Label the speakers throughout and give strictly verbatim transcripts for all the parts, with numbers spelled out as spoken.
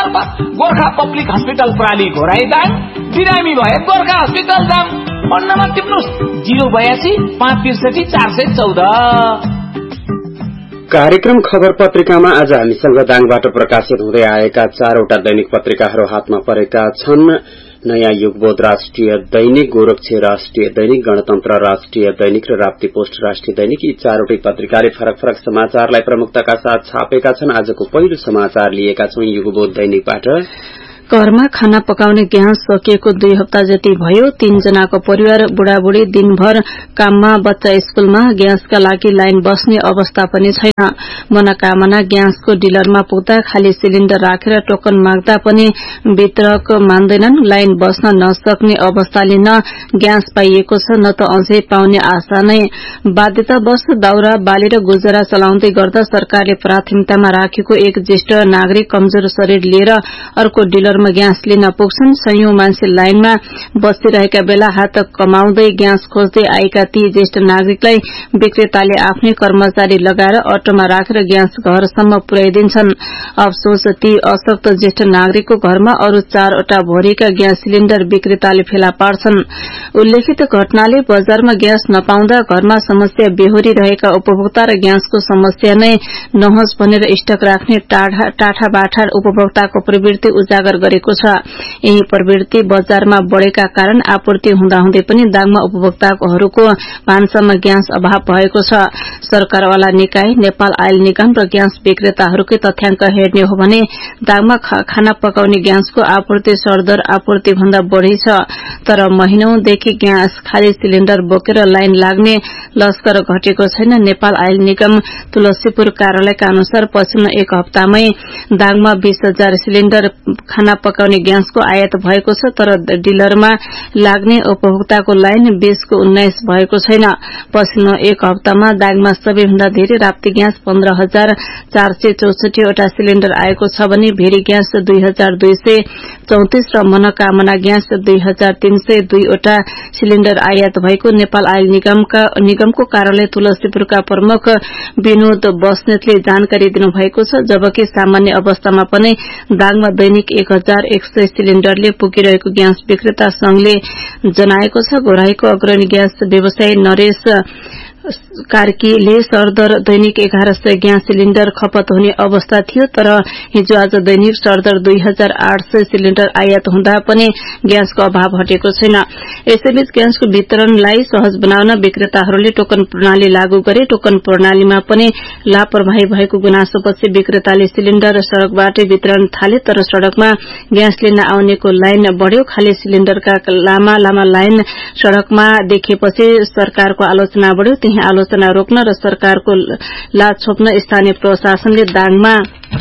Speaker 1: Gorkha public hospital प्राली Ghorahi Dang, बिरामी भए Gorkha hospital Dang. पन्नमा टिप्नुहोस् zero बयासी पाँच त्रिसठी चार सय चौध।
Speaker 2: कार्यक्रम खबर पत्रिकामा आज हामीसँग दाङबाट प्रकाशित हुँदै आएका चारवटा दैनिक पत्रिकाहरू हातमा परेका छन्। नयाँ युगबोध राष्ट्रिय दैनिक, गोरक्षे राष्ट्रिय दैनिक, गणतन्त्र राष्ट्रिय दैनिक र राप्ती पोस्ट राष्ट्रिय दैनिक। यी चारवटै पत्रिकाले फरक फरक समाचारलाई प्रमुखताका साथ छापेका छन्। आजको पहिलो समाचार लिएका छौं युगबोध दैनिकबाट।
Speaker 3: घरमा खाना पकाउने ग्यास सकिएको दुई हप्ता जति भयो। तीन जनाको परिवार, बुढाबुढी दिनभर काममा, बच्चा स्कूलमा, ग्यासका लागि लाइन बस्ने अवस्था पनि छैन। मनोकामना ग्यासको डिलरमा पुग्दा खाली सिलिण्डर राखेर टोकन माग्दा पनि वितरक मान्दैनन्। लाइन बस्न नसक्ने अवस्थाले न ग्यास पाइएको छ न त अझै पाउने आशा नै। बाध्यतावश दाउरा बाली र गुजारा चलाउँदै गर्दा सरकारले प्राथमिकतामा राखेको एक ज्येष्ठ नागरिक कमजोर शरीर लिएर अर्को डिलर ग्यास लिन पुग्छन्। सयौं मान्छे लाइनमा बसिरहेका बेला हात कमाउँदै ग्यास खोज्दै आएका ती ज्येष्ठ नागरिकलाई विक्रेताले आफ्नै कर्मचारी लगाएर अटोमा राखेर ग्यास घरसम्म पुर्याइदिन्छन्। अफसोस ती अशक्त ज्येष्ठ नागरिकको घरमा अरू चारवटा भरिका ग्यास सिलिण्डर विक्रेताले फेला पार्छन्। उल्लेखित घटनाले बजारमा ग्यास नपाउँदा घरमा समस्या बेहोरी रहेका उपभोक्ता र ग्यासको समस्या नै नहोस् भनेर स्टक राख्ने टाठा बाठा उपभोक्ताको प्रवृत्ति उजागर गरेको छ। यही प्रवृत्ति बजारमा बढ़ेका कारण आपूर्ति हुँदाहुँदै पनि दाङमा उपभोक्ताहरूको भान्सामा ग्यास अभाव भएको छ। सरकारवाला निकाय, नेपाल आयल निगम र ग्यास विक्रेताहरूकै तथ्याङ्क हेर्ने हो भने दाङमा खाना पकाउने ग्यासको आपूर्ति सरदर आपूर्ति भन्दा बढ़ी छ। तर महिनौंदेखि ग्यास खाली सिलिण्डर बोकेर लाइन लाग्ने लस्कर घटेको छैन। नेपाल आयल निगम तुलसीपुर कार्यालयका अनुसार पछिल्लो एक हप्तामै दाङमा बीस हजार सिलिण्डर खाना पकाउने ग्यासको आयात भएको छ। तर डिलरमा लाग्ने उपभोक्ताको लाइन बीसको उन्नाइस भएको छैन। पछिल्लो एक हप्तामा दाङमा सबैभन्दा धेरै राप्ती ग्यास पन्ध्र हजार चार सय चौसठी वटा सिलिण्डर आएको छ भने भेरी ग्यास दुई हजार दुई सय चौतिस र मनोकामना ग्यास दुई हजार तीन सय दुई वटा सिलिण्डर आयात भएको नेपाल आयल निगमका निगमको कार्यालय तुलसीपुरका प्रमुख विनोद बस्नेतले जानकारी दिनुभएको छ। जबकि सामान्य अवस्थामा पनि दाङमा दैनिक एक हजार एक सय सिलिण्डरले पुगिरहेको ग्यास विक्रेता संघले जनाएको छ। घोराईको अग्रणी ग्यास व्यवसायी नरेश कार्कीले सरदर दैनिक एघार सय ग्यास सिलिण्डर खपत हुने अवस्था थियो। तर हिजो आज दैनिक सरदर दुई हजार आठ सय सिलिण्डर आयात हुँदा पनि ग्यासको अभाव हटेको छैन। यसैबीच ग्यासको वितरणलाई सहज बनाउन विक्रेताहरूले टोकन प्रणाली लागू गरे। टोकन प्रणालीमा पनि लापरवाही भएको गुनासोपछि विक्रेताले सिलिण्डर सड़कबाटै वितरण थाले। तर सड़कमा ग्यास लिन आउनेको लाइन बढ़्यो। खाली सिलिण्डरका लामा लामा लाइन सड़कमा देखेपछि सरकारको आलोचना बढ़्यो। त्यही आलोचना रोक्न र सरकारको लाज छोप्न स्थानीय प्रशासनले दाङमा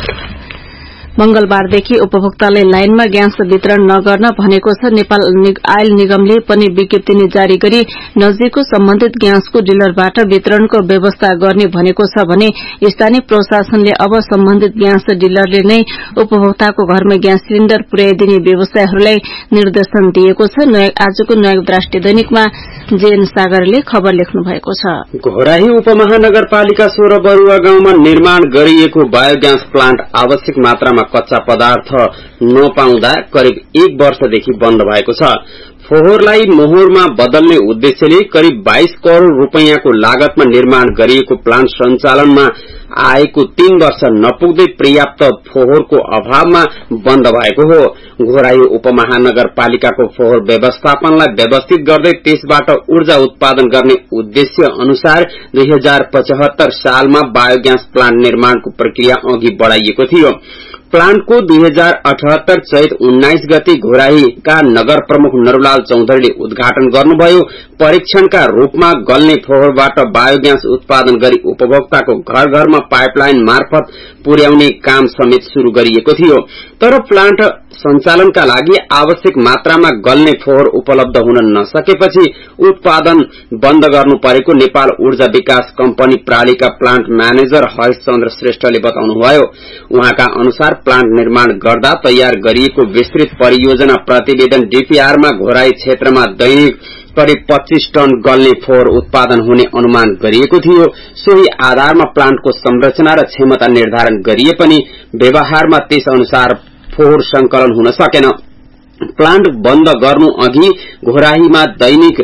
Speaker 3: मंगलबारदेखि उपभोक्तालाई लाइनमा ग्यास वितरण नगर्न भनेको छ। नेपाल आयल निगमले पनि विज्ञप्ति जारी गरी नजिकको सम्बन्धित ग्यासको डिलरबाट वितरणको व्यवस्था गर्ने भनेको छ भने स्थानीय प्रशासनले अब सम्बन्धित ग्यास डिलरले नै उपभोक्ताको घरमा ग्यास सिलिण्डर पुर्याइदिने व्यवसायहरूलाई निर्देशन दिएको छ। आजको नयाँ राष्ट्रिय दैनिकमा जेएन सागरले खबर लेख्नु भएको छ।
Speaker 2: घोराही उपमहानगरपालिका सोह्र बरुवा गाउँमा निर्माण गरिएको बायोग्यास प्लान्ट आवश्यक मात्रामा कच्चा पदार्थ नपाउँदा करिब एक वर्षदेखि बन्द भएको छ। फोहोरलाई मोहोरमा बदल्ने उद्देश्यले करिब बाइस करोड़ रूपैयाँको लागतमा निर्माण गरिएको प्लान्ट सञ्चालनमा आएको तीन वर्ष नपुग्दै पर्याप्त फोहोरको अभावमा बन्द भएको हो। घोराही उपमहानगरपालिकाको फोहोर व्यवस्थापनलाई व्यवस्थित गर्दै त्यसबाट ऊर्जा उत्पादन गर्ने उद्देश्य अनुसार दुई हजार पचहत्तर सालमा बायोग्यास प्लान्ट निर्माणको प्रक्रिया अघि बढ़ाइएको थियो। प्लान्टको दुई हजार अठहत्तर चैत उन्नाइस गते घोराहीका नगर प्रमुख नरुलाल चौधरीले उद्घाटन गर्नुभयो। परीक्षणका रूपमा गल्ने फोहोरबाट बायोग्यास उत्पादन गरी उपभोक्ताको घर घरमा पाइपलाइन मार्फत पुर्याउने काम समेत शुरू गरिएको थियो। तर प्लान्ट सञ्चालनका लागि आवश्यक मात्रामा गल्ने फोहोर उपलब्ध हुन नसकेपछि उत्पादन बन्द गर्नु परेको नेपाल ऊर्जा विकास कम्पनी प्रालीका प्लान्ट म्यानेजर हरिशचन्द्र श्रेष्ठले बताउनुभयो। उहाँका अनुसार प्लान्ट निर्माण गर्दा तयार गरिएको विस्तृत परियोजना प्रतिवेदन डीपीआरमा घोराई क्षेत्रमा दैनिक करिब पच्चीस टन गल्ने फोहोर उत्पादन हुने अनुमान गरिएको थियो। सोही आधारमा प्लान्टको संरचना र क्षमता निर्धारण गरिए पनि व्यवहारमा त्यस अनुसार फोहोर संकलन हुन सकेन। प्लान्ट बन्द गर्नु अघि घोराहीमा दैनिक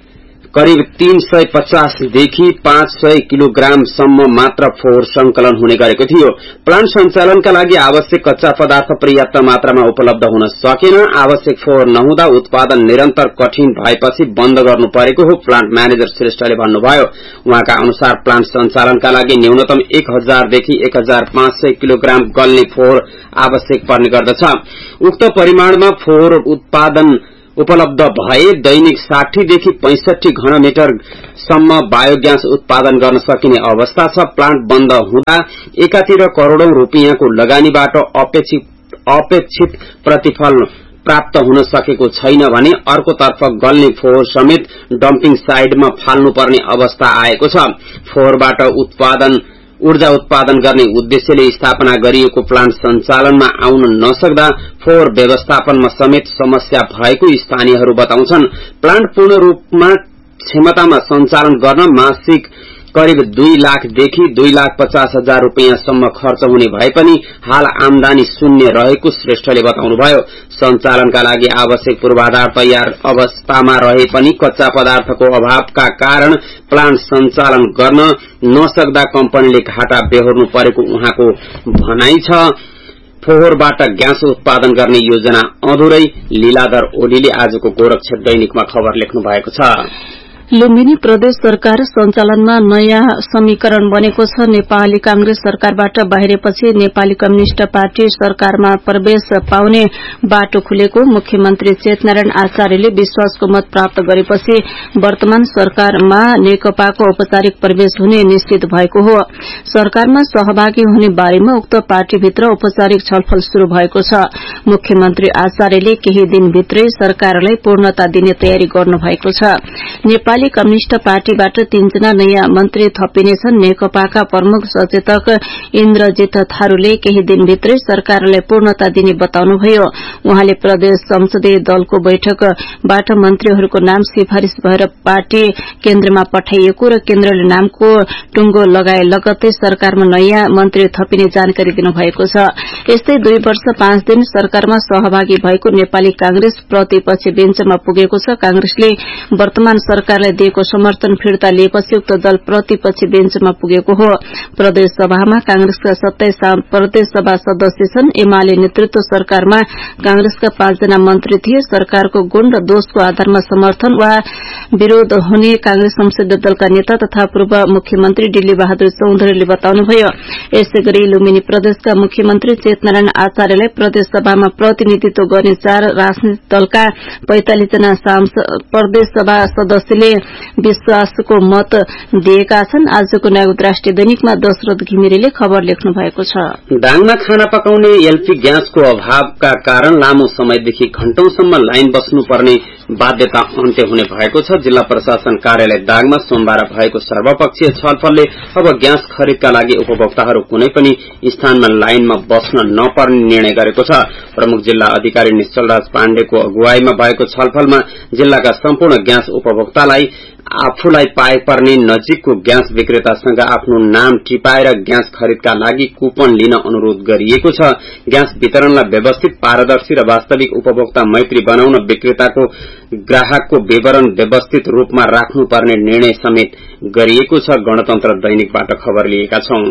Speaker 2: करिब तीन सय पचास देखि पाँच सय किलोग्रामसम्म मात्र फोहोर संकलन हुने गरेको थियो। प्लान्ट सञ्चालनका लागि आवश्यक कच्चा पदार्थ पर्याप्त मात्रामा उपलब्ध हुन सकेन। आवश्यक फोहोर नहुँदा उत्पादन निरन्तर कठिन भएपछि बन्द गर्नु परेको हो, प्लान्ट म्यानेजर श्रेष्ठले भन्नुभयो। उहाँका अनुसार प्लान्ट सञ्चालनका लागि न्यूनतम एक हजारदेखि एक हजार पाँच सय किलोग्राम गल्ने फोहोर आवश्यक पर्ने गर्दछ। उक्त परिमाणमा फोहोर उत्पादन उपलब्ध भए दैनिक साठी देखि पैंसठी घनमिटरसम्म बायोग्यास उत्पादन गर्न सकिने अवस्था छ। प्लान्ट बन्द हुँदा एकातिर करोड़ौं रूपियाँको लगानीबाट अपेक्षित अपेक्षित प्रतिफल प्राप्त हुन सकेको छैन भने अर्कोतर्फ गल्ने फोहोर समेत डम्पिङ साइडमा फाल्नुपर्ने अवस्था आएको छ। फोहोरबाट उत्पादन ऊर्जा उत्पादन गर्ने उद्देश्यले स्थापना गरिएको प्लान्ट सञ्चालनमा आउन नसक्दा फोहोर व्यवस्थापनमा समेत समस्या भएको स्थानीयहरू बताउँछन्। प्लान्ट पूर्ण रूपमा क्षमतामा सञ्चालन गर्न मासिक करिब दुई लाखदेखि दुई लाख पचास हजार रूपियाँसम्म खर्च हुने भए पनि हाल आमदानी शून्य रहेको श्रेष्ठले बताउनुभयो। सञ्चालनका लागि आवश्यक पूर्वाधार तयार अवस्थामा रहे पनि कच्चा पदार्थको अभावका कारण प्लान्ट सञ्चालन गर्न नसक्दा कम्पनीले घाटा बेहोर्नु परेको उहाँको भनाइ छ। फोहोरबाट ग्यास उत्पादन गर्ने योजना अधुरै लीलाधर ओलीले आजको गोरक्षेत्र दैनिकमा खबर लेख्नु भएको छ।
Speaker 3: लुम्बिनी प्रदेश सरकार सञ्चालनमा नयाँ समीकरण बनेको छ। नेपाली कांग्रेस सरकारबाट बाहिरेपछि नेपाली कम्युनिष्ट पार्टी सरकारमा प्रवेश पाउने बाटो खुलेको मुख्यमन्त्री चेतनारायण आचार्यले विश्वासको मत प्राप्त गरेपछि वर्तमान सरकारमा नेकपाको औपचारिक प्रवेश हुने निश्चित भएको हो। सरकारमा सहभागी हुने बारेमा उक्त पार्टीभित्र औपचारिक छलफल शुरू भएको छ। मुख्यमन्त्री आचार्यले केही दिनभित्रै सरकारलाई पूर्णता दिने तयारी गर्नु भएको छ। नेपाली कम्युनिष्ट पार्टीबाट तीनजना नयाँ मन्त्री थपिनेछन्। नेकपाका प्रमुख सचेतक इन्द्रजित थारूले केही दिनभित्रै सरकारलाई पूर्णता दिने बताउनुभयो। उहाँले प्रदेश संसदीय दलको बैठकबाट मन्त्रीहरूको नाम सिफारिश भएर पार्टी केन्द्रमा पठाइएको र केन्द्रले नामको टुंगो लगाए लगत्तै सरकारमा नयाँ मन्त्री थपिने जानकारी दिनुभएको छ। यस्तै दुई वर्ष पाँच दिन सरकारमा सहभागी भएको नेपाली कांग्रेस प्रतिपक्षी बेन्चमा पुगेको छ। कांग्रेसले वर्तमान सरकारलाई दिएको समर्थन फिर्ता लिएपछि उक्त दल प्रतिपक्षी बेन्चमा पुगेको हो। प्रदेश सभामा कांग्रेसका सत्ताइस प्रदेश सभा सदस्य छन्। एमाले नेतृत्व सरकारमा कांग्रेसका पाँचजना मन्त्री थिए। सरकारको गुण र दोषको आधारमा समर्थन वा विरोध हुने कांग्रेस संसदीय दलका नेता तथा पूर्व मुख्यमन्त्री डिल्ली बहादुर चौधरीले बताउनुभयो। यसै गरी लुम्बिनी प्रदेशका मुख्यमन्त्री चेतनारायण आचार्यलाई प्रदेश सभामा प्रतिनिधित्व गर्ने चार राजनीतिक दलका पैंतालिस जना प्रदेश सभा सदस्यले विश्वासको मत दिएका छन्। आजको नागरिक राष्ट्रिय दैनिकमा दशरथ घिमिरेले खबर लेख्नु भएको छ।
Speaker 2: दाङमा खाना पकाउने एलपी ग्यासको अभावका कारण लामो समयदेखि घण्टौंसम्म लाइन बस्नुपर्ने बाध्यता अन्त्य हुने भएको छ। जिल्ला प्रशासन कार्यालय दाङमा सोमबार भएको सर्वपक्षीय छलफलले अब ग्यास खरिदका लागि उपभोक्ताहरू कुनै पनि स्थानमा लाइनमा बस्न नपर्ने निर्णय गरेको छ। प्रमुख जिल्ला अधिकारी निश्चलराज पाण्डेको अगुवाईमा भएको छलफलमा जिल्लाका सम्पूर्ण ग्यास उपभोक्तालाई आफूलाई पाए पर्ने नजिकको ग्यास विक्रेतासँग आफ्नो नाम टिपाएर ग्यास खरिदका लागि कुपन लिन अनुरोध गरिएको छ। ग्यास वितरणलाई व्यवस्थित, पारदर्शी र वास्तविक उपभोक्ता मैत्री बनाउन विक्रेताको ग्राहकको विवरण व्यवस्थित रूपमा राख्नुपर्ने निर्णय समेत गरिएको छ। गणतन्त्र दैनिकबाट खबर लिएका छौं।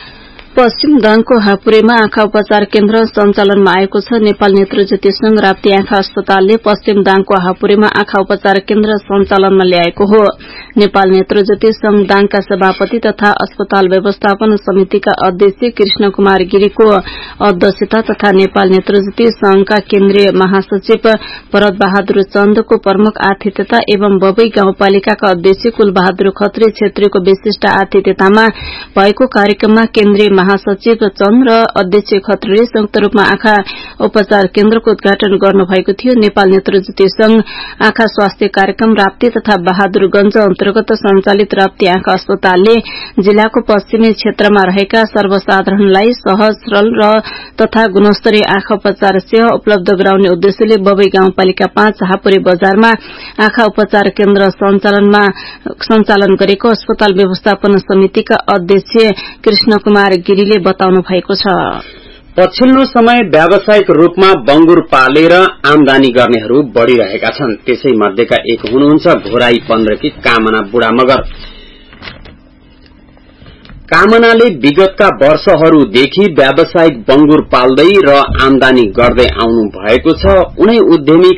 Speaker 3: पश्चिम दाङको हापुरेमा आँखा उपचार केन्द्र सञ्चालनमा आएको छ। नेपाल नेत्रज्योति संघ राप्ती आँखा अस्पतालले पश्चिम दाङको हापुरेमा आँखा उपचार केन्द्र सञ्चालनमा ल्याएको हो। नेपाल नेत्रज्योति संघ दाङका सभापति तथा अस्पताल व्यवस्थापन समितिका अध्यक्ष कृष्ण कुमार गिरीको अध्यक्षता तथा नेपाल नेत्रज्योति संघका केन्द्रीय महासचिव भरत बहादुर चन्दको प्रमुख आतिथ्यता एवं बबई गाउँपालिकाका अध्यक्ष कुल बहादुर खत्री क्षेत्रीको विशिष्ट आतिथ्यतामा भएको कार्यक्रममा केन्द्रीय महासचिव चन्द र अध्यक्ष खत्रीले संयुक्त रूपमा आँखा उपचार केन्द्रको उद्घाटन गर्नुभएको थियो। नेपाल नेत्रज्योति संघ आँखा स्वास्थ्य कार्यक्रम राप्ती तथा बहादुरगंज अन्तर्गत सञ्चालित राप्ती आँखा अस्पतालले जिल्लाको पश्चिमी क्षेत्रमा रहेका सर्वसाधारणलाई सहज, सरल र तथा गुणस्तरीय आँखा उपचार सेवा उपलब्ध गराउने उद्देश्यले बबई गाउँपालिका पाँच हापुरे बजारमा आँखा उपचार केन्द्र सञ्चालनमा सञ्चालन गरेको अस्पताल व्यवस्थापन समितिका अध्यक्ष कृष्ण कुमार गिरीले बताउनु भएको छ।
Speaker 2: पछिल्लो समय व्यावसायिक रूपमा बंगुर पालेर आमदानी गर्नेहरू बढ़िरहेका छन्। त्यसै मध्येका एक हुनुहुन्छ घोराई पन्ध्रकी कामना बुढा मगर। कामनाले विगतका वर्षहरूदेखि व्यावसायिक बंगुर पाल्दै र आमदानी गर्दै आउनु भएको छ। उनै उद्यमी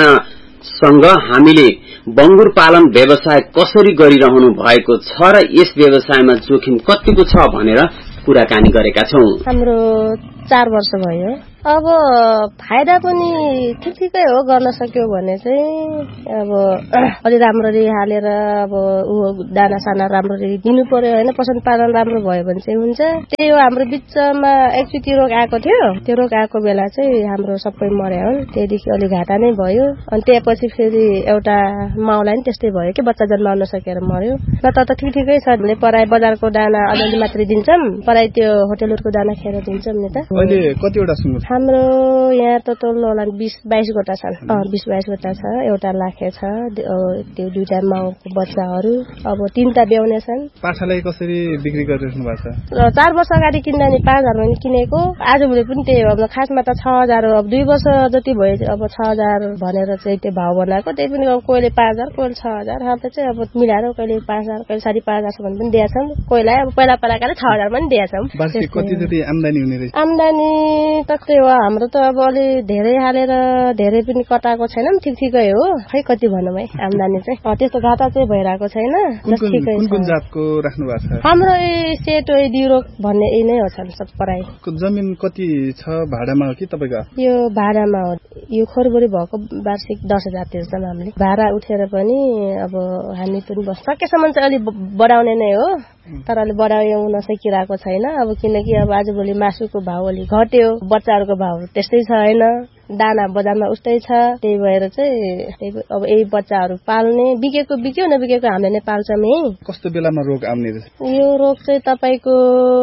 Speaker 2: कामनासँग हामीले बंगुर पालन व्यवसाय कसरी गरिरहनु भएको छ र यस व्यवसायमा जोखिम कतिको छ भनेर कुराकानी गरेका छौं।
Speaker 4: हाम्रो चार वर्ष भयो। अब फाइदा पनि ठिक ठिकै हो, गर्न सक्यो भने चाहिँ अब अलि राम्ररी हालेर अब ऊ दाना साना राम्ररी दिनु पर्यो हैन। पसन्द पालन राम्रो भयो भने चाहिँ हुन्छ। त्यही हो, हाम्रो बिचमा एकचोटि रोग आएको थियो। त्यो रोग आएको बेला चाहिँ हाम्रो सबै मर्यो हो। त्यहीदेखि अलि घाटा नै भयो। अनि त्यसपछि फेरि एउटा माउलाई नि त्यस्तै भयो कि बच्चा जन्माउन सकेर मर्यो। न त त ठिक ठिकै छ भने पराई बजारको दाना अलिअलि मात्रै दिन्छौं, पराई त्यो होटलहरुको दाना खेर दिन्छौं नि त।
Speaker 5: अहिले कतिवटा सुँगुर
Speaker 4: हाम्रो यहाँ त तल्लो होला बीस बाइस गोटा छन्। अ बीस बाइस गोटा छ। एउटा लाखे छ। त्यो दुईटा माउको बच्चाहरू अब तीनटा ब्याउने छन्।
Speaker 5: पाठालाई कसरी बिक्री गरिराख्नु भएको छ?
Speaker 4: चार वर्ष अगाडि किन्दा नि पाँच हजारमा नि किनेको। आजभोलि पनि त्यही हो। अब खासमा त छ हजार हो। अब दुई वर्ष जति भयो अब छ हजार भनेर चाहिँ त्यो भाव बनाएको। त्यही पनि अब कोहीले पाँच हजार कोहीले छ हजार हामीले चाहिँ अब मिलाएर कहिले पाँच हजार कहिले साढे पाँच हजारसम्म पनि दिएछौँ। कोहीलाई अब पहिला पहिलाकाले छ हजार पनि दिएछौँ।
Speaker 5: वार्षिक कति जति आम्दानी हुने रहेछ?
Speaker 4: आम्दानी तस्तै हो। हाम्रो त अब अलि धेरै हालेर धेरै पनि कटाएको छैन, ठिक ठिकै हो। खै कति भनौँ है आम्दानी चाहिँ त्यस्तो घाटा चाहिँ भइरहेको छैन। ठिकै छ।
Speaker 5: कुन कुन जातको राख्नु भएको छ?
Speaker 4: हाम्रो सेटो दिरोक भन्ने यही नै हो छन् सब पराई।
Speaker 5: जमिन कति छ? भाडामा हो कि तपाईको?
Speaker 4: यो भाडामा हो। यो खोरबोरी भएको वार्षिक दस हजार तिर्छौँ हामीले। भाडा उठेर पनि अब हामी पनि बस सकेसम्म चाहिँ अलि बढाउने नै हो। तर अलि बढाउन सकिरहेको छैन। अब किनकि अब आजभोलि मासुको भाउ अलि घट्यो, बच्चाहरूको भाउ त्यस्तै छैन, दाना बजारमा उस्तै छ। त्यही भएर चाहिँ अब यही बच्चाहरू पाल्ने, बिकेको बिक्यो नबिकेको हामीले नै पाल्छौँ। यही
Speaker 5: कस्तो बेलामा रोग आउने रहेछ?
Speaker 4: यो रोग चाहिँ तपाईँको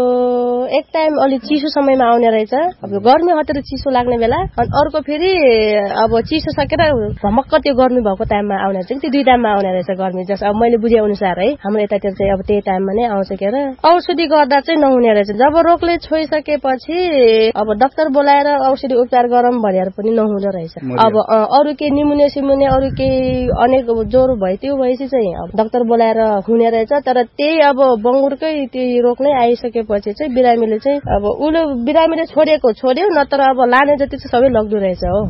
Speaker 4: एक टाइम अलिक चिसो समयमा आउने रहेछ। अब गर्मी हटेर चिसो लाग्ने बेला, अनि अर्को फेरि अब चिसो सकेर भमक्क त्यो गर्मी भएको टाइममा आउने रहेछ। त्यो दुई टाइममा आउने रहेछ गर्मी। जस अब मैले बुझे अनुसार है, हाम्रो यतातिर चाहिँ अब त्यही टाइममा नै आउँछ के अरे। औषधि गर्दा चाहिँ नहुने रहेछ। जब रोगले छोइसकेपछि अब डाक्टर बोलाएर औषधि उपचार गरौँ भनेर पनि नहुँदो रहेछ। अब अरू के निमुनिया सिमुनिया अरू केही अनेक ज्वरो भयो त्यो भएपछि चाहिँ अब डाक्टर बोलाएर हुने रहेछ। तर त्यही अब बंगुरकै त्यही रोग नै आइसकेपछि चाहिँ बिरामीले चाहिँ अब उले बिरामीले छोडेको छोड्यो, नत्र अब लाने जति चाहिँ सबै लग्दो रहेछ हो।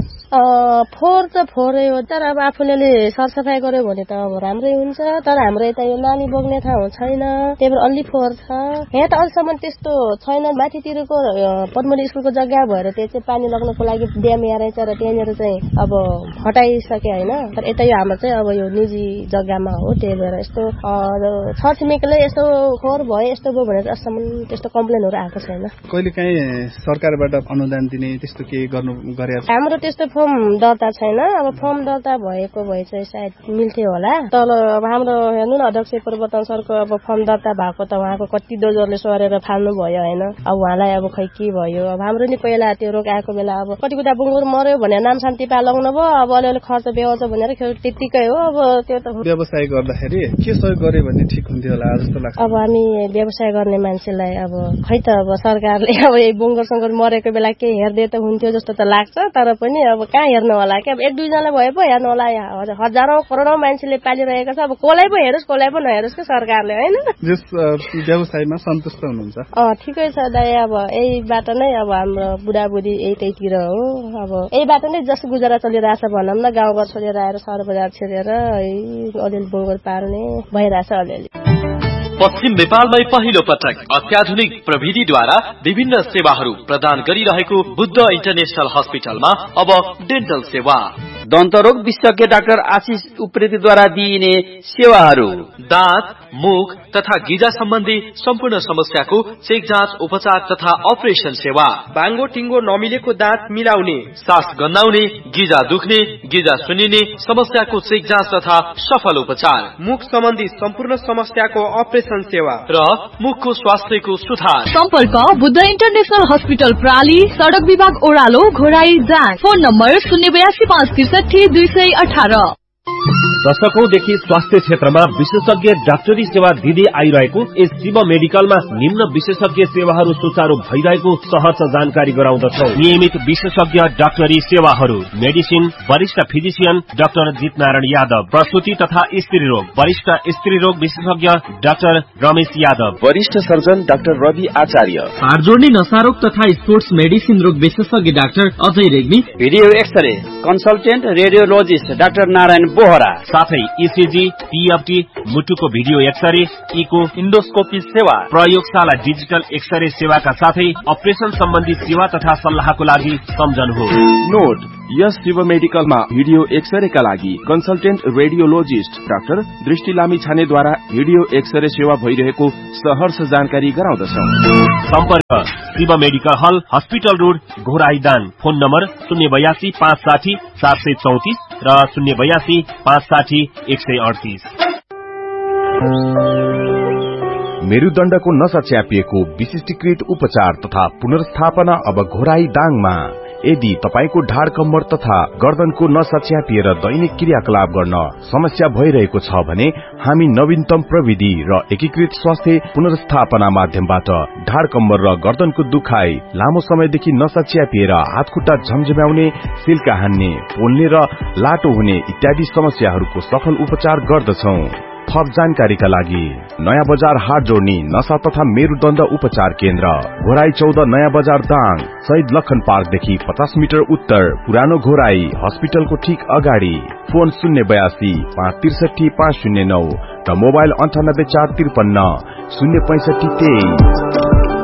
Speaker 4: फोहोर त फोहोरै हो, तर अब आफूले सरसफाई गर्यो भने त अब राम्रै हुन्छ। तर हाम्रो यता यो नानी बोक्ने ठाउँ छैन, त्यही भएर अलि फोहोर छ। यहाँ त अहिलेसम्म त्यस्तो छैन। माथितिरको पद्मली स्कुलको जग्गा भएर त्यो चाहिँ पानी लग्नको लागि ड्याम यहाँ रहेछ र त्यहाँनिर चाहिँ अब हटाइसके होइन। तर यता यो हाम्रो चाहिँ अब यो निजी जग्गामा हो। त्यही भएर यस्तो छरछिमेकीले यस्तो फोहोर भयो यस्तो भयो भनेर अहिलेसम्म त्यस्तो कम्प्लेनहरू आएको छैन।
Speaker 5: कहिले काहीँ सरकारबाट अनुदान दिने त्यस्तो के गर्नु गरे?
Speaker 4: हाम्रो त्यस्तो फर्म दर्ता छैन। अब फर्म दर्ता भएको भए चाहिँ सायद मिल्थ्यो होला। तल अब हाम्रो हेर्नु न अध्यक्ष परिवर्तन सरको अब फर्म दर्ता भएको त उहाँको कति डोजरले सरेर फाल्नु भयो होइन। अब उहाँलाई अब खै के भयो। अब हाम्रो नि पहिला त्यो रोग आएको बेला अब कति कुटा बुङ्गुर मर्यो भनेर नाम शान्ति पा लगाउनु भयो। अब अलिअलि खर्च बेहोर्छ भनेर त्यतिकै हो। अब त्यो त
Speaker 5: व्यवसाय गर्दाखेरि के सहयोग गरे भने ठिक हुन्थ्यो होला जस्तो लाग्छ?
Speaker 4: अब हामी व्यवसाय गर्ने मान्छेलाई अब खै त अब सरकारले अब यही बुङ्गुर सङ्गुर मरेको बेला के हेर्दै त हुन्थ्यो जस्तो त लाग्छ। तर पनि अब कहाँ हेर्नु होला कि अब एक दुईजना भए पो हेर्नु होला। हजारौं करोडौं मान्छेले पालिरहेको छ। अब कसलाई पो हेरोस् कसलाई पो नहेरोस् कि सरकारले होइन।
Speaker 5: जस व्यवसायमा सन्तुष्ट हुनुहुन्छ?
Speaker 4: अँ ठिकै छ दाइ। अब यहीबाट नै अब हाम्रो बुढाबुढी यही त्यहीतिर हो। अब यहीबाट नै जस गुजारा चलिरहेछ भनौँ न। गाउँघर छोडेर आएर सहर बजार छोडेर अलिअलि बुङ्गुर पाल्ने भइरहेछ अलिअलि।
Speaker 6: पश्चिम नेपालमै पहिलो पटक अत्याधुनिक प्रविधिद्वारा विभिन्न सेवाहरू प्रदान गरिरहेको बुद्ध इन्टरनेशनल हस्पिटलमा अब डेन्टल सेवा।
Speaker 2: दन्तरोग विशेषज्ञ डाक्टर आशिष उप्रेतीद्वारा दिइने सेवाहरू
Speaker 6: दाँत, मुख तथा गिजा सम्बन्धी सम्पूर्ण समस्याको चेक जाँच, उपचार तथा अपरेसन सेवा।
Speaker 7: बाङ्गो टिङ्गो नमिलेको दाँत मिलाउने,
Speaker 6: सास गन्नाउने, गिजा दुख्ने, गिजा सुनिने समस्याको चेक जाँच तथा सफल उपचार।
Speaker 7: मुख सम्बन्धी सम्पूर्ण समस्याको अपरेसन सेवा
Speaker 6: र मुखको स्वास्थ्यको सुधार।
Speaker 8: सम्पर्क बुद्ध इन्टरनेशनल हस्पिटल प्राली, सडक विभाग ओह्रालो, घोराई जाँच। फोन नम्बर शून्य बयासी पाँच त्रिसठी दुई सय अठार।
Speaker 9: दशकौंदेखि स्वास्थ्य क्षेत्रमा विशेषज्ञ डाक्टरी सेवा दिँदै आइरहेको यस शिव मेडिकलमा निम्न विशेषज्ञ सेवाहरू सुचारू भइरहेको सहर्ष जानकारी गराउँदछौ। नियमित विशेषज्ञ डाक्टरी सेवाहरू मेडिसिन, वरिष्ठ फिजिशियन डाक्टर जितनारायण यादव, प्रसूति तथा स्त्री रोग वरिष्ठ स्त्री रोग विशेषज्ञ डाक्टर रमेश यादव,
Speaker 10: वरिष्ठ सर्जन डाक्टर रवि आचार्य,
Speaker 11: हाड जोड्ने नसारोग तथा स्पोर्ट्स मेडिसिन रोग विशेषज्ञ doctor Ajay Regmi,
Speaker 2: video x-ray consultant radiologist doctor Narayan Bohra,
Speaker 9: साथै ईसीजी, पीएफटी, मुटुको भिडियो एक्सरे, इको,
Speaker 6: इन्डोस्कोपी सेवा,
Speaker 9: प्रयोगशाला डिजिटल एक्सरे सेवाका साथै अपरेशन सम्बन्धी सेवा तथा सल्लाहको लागि सम्झनुहोस्।
Speaker 10: नोट, यस शिव मेडिकलमा भिडियो एक्सरेका लागि कन्सल्टेन्ट रेडियोलोजिस्ट डाक्टर दृष्टि लामिछानेद्वारा भिडियो एक्सरे सेवा भइरहेको सहर्ष जानकारी गराउँदछौ।
Speaker 9: सम्पर्क शिव मेडिकल हल, हस्पिटल रोड, घोराईदाङ। फोन नम्बर शून्य बयासी पाँच साठी सात सय चौतिस र शून्य बयासी पाँच साठी एक सय अडतिस।
Speaker 12: मेरुदण्डको नसा च्यापिएको विशिष्टीकृत उपचार तथा पुनर्स्थापना अब घोराईदाङमा। यदि तपाईको ढाड कम्मर तथा गर्दनको नसा च्यापिएर दैनिक क्रियाकलाप गर्न समस्या भइरहेको छ भने हामी नवीनतम प्रविधि र एकीकृत स्वास्थ्य पुनर्स्थापना माध्यमबाट ढाड कम्मर र गर्दनको दुखाइ, लामो समयदेखि नसा च्यापिएर हातखुट्टा झमझम्याउने, सिल्का हान्ने, पोल्ने र लाटो हुने इत्यादि समस्याहरूको सफल उपचार गर्दछौं। थप जानकारीका लागि नयाँ बजार हाट जोड्ने नसा तथा मेरुदण्ड उपचार केन्द्र, घोराई चौध नयाँ बजार दाङ, शहीद लखन पार्कदेखि पचास मिटर उत्तर, पुरानो घोराई हस्पिटलको ठीक अगाडि। फोन शून्य बयासी पाँच त्रिसठी पाँच शून्य नौ र मोबाइल अन्ठानब्बे चार त्रिपन्न शून्य पैंसठी तेइस।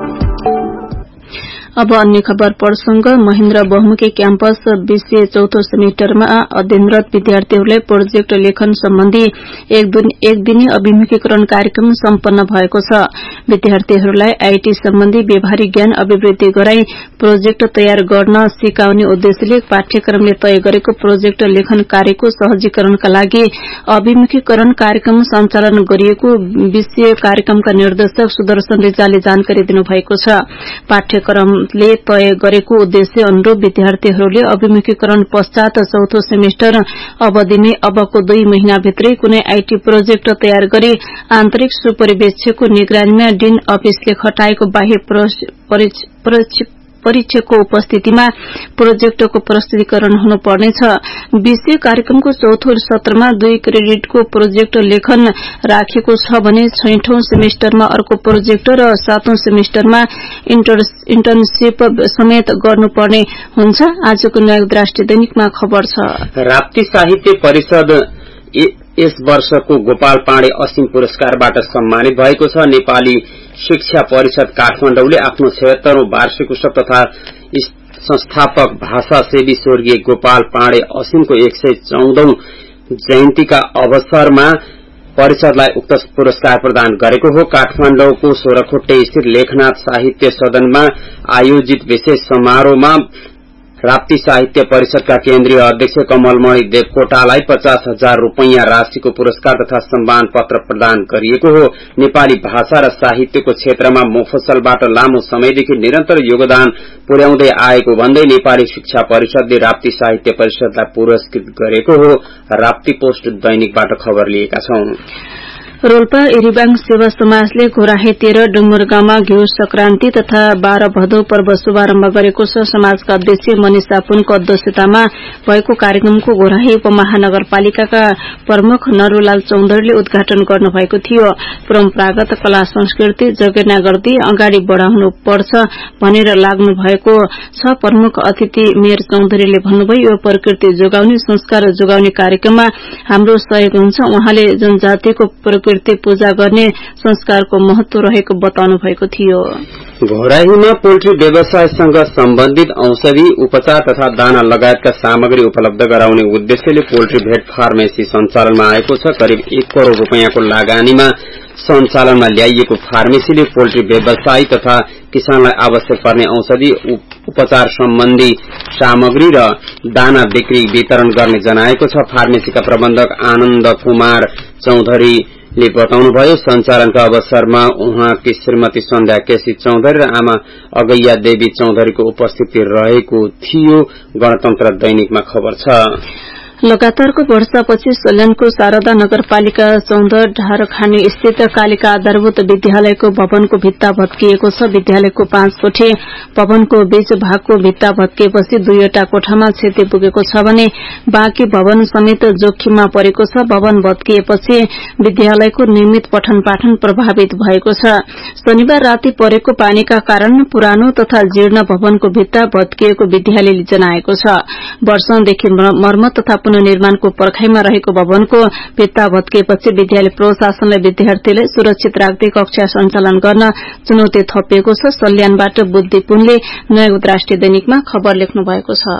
Speaker 3: अब अन्य खबर प्रसंग महेन्द्र बहुमुखी क्याम्पस बीसीए चौथो सेमिस्टरमा अध्ययनरत विद्यार्थीहरूलाई प्रोजेक्ट लेखन सम्बन्धी एक दिने अभिमुखीकरण कार्यक्रम सम्पन्न भएको छ। विद्यार्थीहरूलाई आईटी सम्बन्धी व्यावहारिक ज्ञान अभिवृद्धि गराई प्रोजेक्ट तयार गर्न सिकाउने उद्देश्यले पाठ्यक्रमले तय गरेको प्रोजेक्ट लेखन कार्यको सहजीकरणका लागि अभिमुखीकरण कार्यक्रम सञ्चालन गरिएको बीसीए कार्यक्रमका निर्देशक सुदर्शन रेजाले जानकारी दिनुभएको छ। पाठ्यक्रम ले तय गरेको उद्देश्य अनुरूप विद्यार्थीहरूले अभिमुखीकरण पश्चात चौथो सेमेस्टर अवधि नै अबको दुई महिनाभित्रै कुनै आईटी प्रोजेक्ट तयार गरी आन्तरिक सुपरिवेक्षकको निगरानीमा डिन अफिसले खटाएको बाह्य परीक्षकको उपस्थितिमा प्रोजेक्टको प्रस्तुतिकरण हुनुपर्नेछ। बीसीए कार्यक्रमको चौथो सत्रमा दुई क्रेडिटको प्रोजेक्ट लेखन राखेको छ भने छैठौं सेमेस्टरमा अर्को प्रोजेक्ट र सातौं सेमेस्टरमा इन्टर्नशिप समेत गर्नुपर्ने हुन्छ। आजको नयाँ राष्ट्रिय दैनिकमा खबर छ।
Speaker 2: राप्ती साहित्य परिषद यस वर्षको गोपाल पाण्डे असीम पुरस्कारबाट सम्मानित भएको छ। नेपाली शिक्षा परिषद काठमाडौँले आफ्नो छिहत्तरौं वार्षिक उत्सव तथा संस्थापक भाषा सेवी स्वर्गीय गोपाल पाण्डे असीमको एक सय चौधौं जयन्तीका अवसरमा परिषदलाई उक्त पुरस्कार प्रदान गरेको हो। काठमाडौँको सोह्रखोटे स्थित लेखनाथ साहित्य सदनमा आयोजित विशेष समारोहमा राप्ती साहित्य परिषदका केन्द्रीय अध्यक्ष कमलमणि देवकोटालाई पचास हजार रूपैयाँ राशिको पुरस्कार तथा सम्मान पत्र प्रदान गरिएको हो। नेपाली भाषा र साहित्यको क्षेत्रमा मोफसलबाट लामो समयदेखि निरन्तर योगदान पुर्याउँदै आएको भन्दै नेपाली शिक्षा परिषदले राप्ती साहित्य परिषदलाई पुरस्कृत गरेको हो। राप्ती पोस्ट दैनिकबाट खबर लिएका छौं।
Speaker 3: रोल्पा इरिबाङ सेवा समाजले घोराहे तेह्र डुङ्गुरगाउँमा घिउ संक्रान्ति तथा बाह्र भदौ पर्व शुभारम्भ गरेको छ। समाजका अध्यक्ष मनिषा पुनको अध्यक्षतामा भएको कार्यक्रमको घोराहे उपमहानगरपालिकाका प्रमुख नरूलाल चौधरीले उद्घाटन गर्नुभएको थियो। परम्परागत कला संस्कृति जगेर्ना गर्दै अगाडि बढ़ाउनु पर्छ भनेर लाग्नु भएको छ। प्रमुख अतिथि मेयर चौधरीले भन्नुभयो, यो प्रकृति जोगाउने संस्कार जोगाउने कार्यक्रममा हाम्रो सहयोग हुन्छ। उहाँले जनजातिको प्रकृति पूजा गर्ने संस्कारको महत्व रहेको बताउनु भएको थियो।
Speaker 2: घोराहीमा पोल्ट्री व्यवसायसँग सम्बन्धित औषधि उपचार तथा दाना लगायतका सामग्री उपलब्ध गराउने उद्देश्यले पोल्ट्री भेट फार्मेसी सञ्चालनमा आएको छ। करिब एक करोड़ रूपियाँको लगानीमा सञ्चालनमा ल्याइएको फार्मेसीले पोल्ट्री व्यवसायी तथा किसानलाई आवश्यक पर्ने औषधि उपचार सम्बन्धी सामग्री र दाना बिक्री वितरण गर्ने जनाएको छ। फार्मेसीका प्रबन्धक आनन्द कुमार चौधरी ले बताउनुभयो, सञ्चालनका अवसरमा उहाँकी श्रीमती सन्ध्या केसी चौधरी र आमा अगैया देवी चौधरीको उपस्थिति रहेको थियो। गणतन्त्र दैनिकमा खबर छ।
Speaker 3: लगातारको वर्षापछि सोल्यानको शारदा नगरपालिका चौध ढारखानी स्थित कालिका आधारभूत विद्यालयको भवनको भित्ता भत्किएको छ। विद्यालयको पाँच कोठी भवनको बीच भागको भित्ता भत्किएपछि दुईवटा कोठामा क्षति पुगेको छ भने बाँकी भवन समेत जोखिममा परेको छ। भवन भत्किएपछि विद्यालयको नियमित पठन पाठन प्रभावित भएको छ। शनिबार राति परेको पानीका कारण पुरानो तथा जीर्ण भवनको भित्ता भत्किएको विद्यालयले जनाएको छ। वर्षौंदेखि मर्मत तथा पुनर्निर्माणको पर्खाइमा रहेको भवनको भित्ता भत्किएपछि विद्यालय प्रशासनले विद्यार्थीलाई सुरक्षित राख्दै कक्षा सञ्चालन गर्न चुनौती थपिएको छ। सल्यानबाट बुद्धि पुनले नयाँ राष्ट्रिय दैनिकमा खबर लेख्नु भएको छ।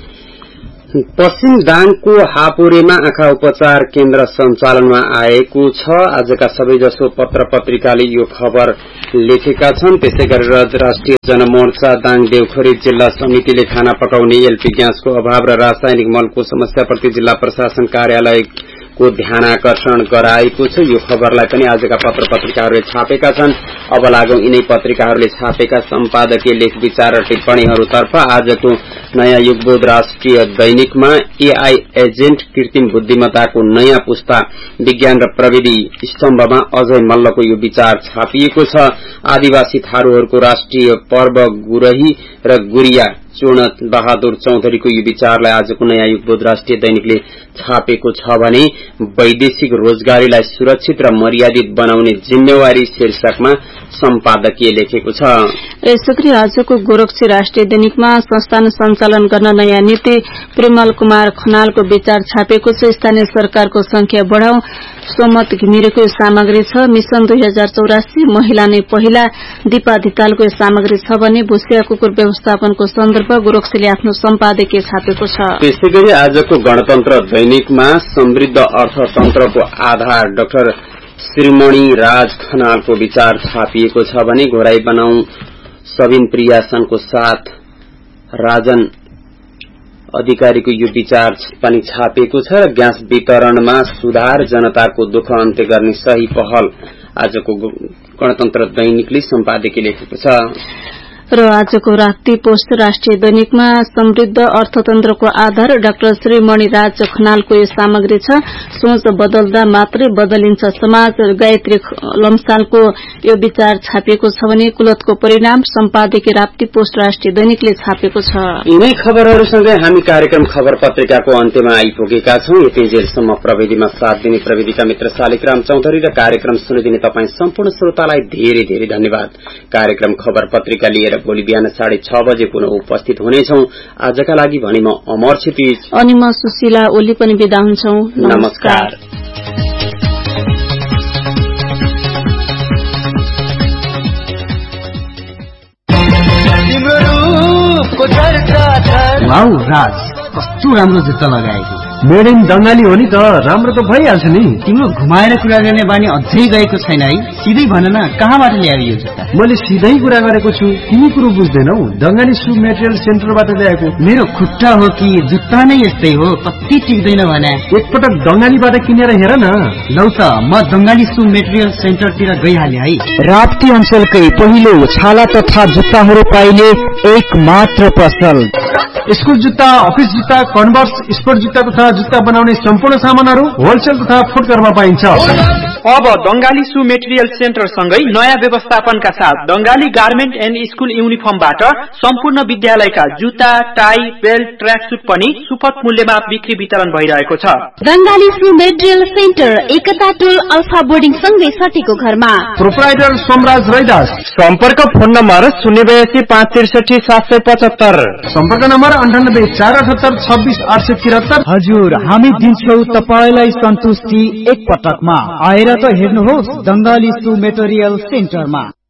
Speaker 2: पश्चिम दाङको हापोरेमा आँखा उपचार केन्द्र सञ्चालनमा आएको छ। आजका सबैजसो पत्र पत्रिकाले यो खबर लेखेका छन्। त्यसै गरेर राष्ट्रिय जनमोर्चा दाङ देवखरी जिल्ला समितिले खाना पकाउने एलपी ग्यासको अभाव र रासायनिक मलको समस्याप्रति जिल्ला प्रशासन कार्यालयको ध्यानाकर्षण गराएको छ। यो खबरलाई पनि आजका पत्र पत्रिकाहरूले छापेका छन्। अब लागौं यिनै पत्रिकाहरूले छापेका सम्पादकीय लेख विचार र टिप्पणीहरूतर्फ। आजको नयाँ युगबोध राष्ट्रिय दैनिकमा एआई एजेन्ट कृत्रिम बुद्धिमत्ताको नयाँ पुस्ता विज्ञान र प्रविधि स्तम्भमा अजय मल्लको यो विचार छापिएको छ। आदिवासी थारूहरूको राष्ट्रिय पर्व गुरही र गुरिया चूर्ण बहादुर चौधरीको यो विचारलाई आजको नयाँ युगबोध राष्ट्रिय दैनिकले छापेको छ भने वैदेशिक रोजगारीलाई सुरक्षित र मर्यादित बनाउने जिम्मेवारी शीर्षकमा सम्पादकीय लेखेको छ।
Speaker 3: यसैगरी आजको गोरखसी राष्ट्रिय दैनिकमा संस्थान सञ्चालन गर्न नयाँ नीति प्रेमल कुमार खनालको विचार छापेको छ। स्थानीय सरकारको संख्या बढ़ाऊ सोमत घिमिरेको सामग्री छ। मिशन दुई हजार चौरासी महिला नै पहिला दिपा धितालको सामग्री छ भने भुसिया कुकुर व्यवस्थापनको सन्दर्भ गोरखसीले आफ्नो सम्पादकीय छापेको छ।
Speaker 2: त्यसैगरी आजको गणतन्त्र दैनिकमा समृद्ध अर्थतन्त्रको आधार डाक्टर श्रीमणी राज खनालको विचार छापिएको छ भने घोराई बनाऊ सबिन प्रियासनको साथ राजन अधिकारीको यो विचार पनि छापेको छ र ग्यास वितरणमा सुधार जनताको दुःख अन्त्य गर्ने सही पहल आजको गणतन्त्र दैनिकले सम्पादकीय लेखेको छ।
Speaker 3: र आजको राप्ती पोस्ट राष्ट्रिय दैनिकमा समृद्ध अर्थतन्त्रको आधार डाक्टर श्रीमणी राज खनालको यो सामग्री छ। सोच बदल्दा मात्रै बदलिन्छ समाज गायत्री लम्सालको यो विचार छापिएको छ भने कुलतको परिणाम सम्पादकीय राप्ती पोस्ट राष्ट्रिय दैनिकले छापेको छ।
Speaker 2: यिनै खबरहरूसँगै हामी कार्यक्रम खबर पत्रिकाको अन्त्यमा आइपुगेका छौं। यति जेलसम्म प्रविधिमा साथ दिने प्रविधिका मित्र शालिग्राम चौधरी र कार्यक्रम सुनिदिने तपाई सम्पूर्ण श्रोतालाई धेरै धेरै धन्यवाद। कार्यक्रम खबर पत्रिका लिएर भोलि बिहान साढे छ बजे पुनः उपस्थित हुनेछौं। आजका लागि भने म अमर क्षितिज
Speaker 3: अनि म सुशीला ओली पनि बिदा हुन्छौं। नमस्कार।
Speaker 11: वाउ राज कस्तो राम्रो जुत्ता लगाएको।
Speaker 13: मेड इन बंगाली हो नि त राम्रो त भइहाल्छ नि।
Speaker 11: तिम्रो घुमाएर कुरा गर्ने बानी अझै गएको छैन है। सिधै भन न कहाँबाट ल्यायो यो जुत्ता?
Speaker 13: मैले सिधै कुरा गरेको छु। तिमी कुरो बुझ्दैनौ। बंगाली सु मेटेरियल सेन्टरबाट ल्याएको।
Speaker 11: मेरो खुट्टा हो कि जुत्ता नै यस्तै हो कति टिक्दैन भने।
Speaker 13: एकपटक बंगालीबाट किनेर हेर न।
Speaker 11: लौ त म बंगाली सु मेटेरियल सेन्टरतिर गइहाले है।
Speaker 14: राप्ती अञ्चलकै पहिलो छाला तथा जुत्ताहरू पाइने एक मात्र पसल।
Speaker 13: स्कुल जुत्ता, अफिस जुत्ता, कन्भर्स, स्पोर्ट जुत्ता तथा जुत्ता बनाउने सम्पूर्ण सामानहरू होलसेल तथा फुटकरमा पाइन्छ।
Speaker 7: अब बंगाली सु मेटेरियल सेन्टर सँगै नयाँ व्यवस्थापनका साथ बंगाली गार्मेन्ट एन्ड स्कुल युनिफर्मबाट सम्पूर्ण विद्यालयका जुत्ता, टाई, बेल्ट, ट्र्याक सुट पनि सुपथ मूल्यमा बिक्री वितरण भइरहेको छ।
Speaker 8: बंगाली सु मेटेरियल सेन्टर एकता टोल अल्फा बोर्डिङ सँगै सटेको घरमा।
Speaker 13: प्रोप्राइटर सोमराज रैदास।
Speaker 14: सम्पर्क फोन नम्बर शून्य बयासी पाँच त्रिसठी सात सय पचहत्तर।
Speaker 13: सम्पर्क नम्बर अन्ठानब्बे चार अठहत्तर छब्बीस आठ सय त्रिहत्तर।
Speaker 14: हजुर हामी दिन्छौ तपाईलाई सन्तुष्टि एक पटकमा। आएर त हेर्नुहोस् बंगाली सु मेटेरियल सेन्टरमा।